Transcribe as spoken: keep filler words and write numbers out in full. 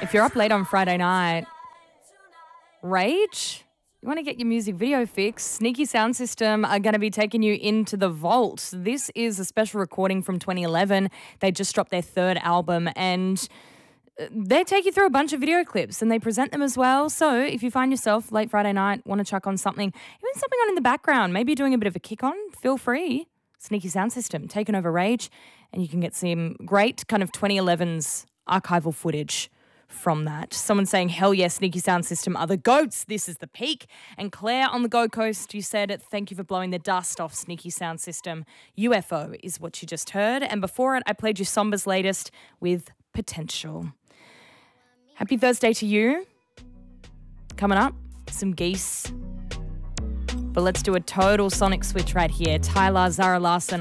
If you're up late on Friday night, Rage, you want to get your music video fix, Sneaky Sound System are going to be taking you into the vault. This is a special recording from twenty eleven. They just dropped their third album and they take you through a bunch of video clips and they present them as well. So if you find yourself late Friday night, want to chuck on something, even something on in the background, maybe you're doing a bit of a kick on, feel free. Sneaky Sound System, taking over Rage, and you can get some great kind of twenty eleven's archival footage from that. Someone saying, hell yes, Sneaky Sound System are the goats. This is the peak. And Claire on the Gold Coast, you said, thank you for blowing the dust off Sneaky Sound System. U F O is what you just heard. And before it, I played you Somber's latest with Potential. Happy Thursday to you. Coming up, some Geese. But let's do a total sonic switch right here. Tyler, Zara Larson.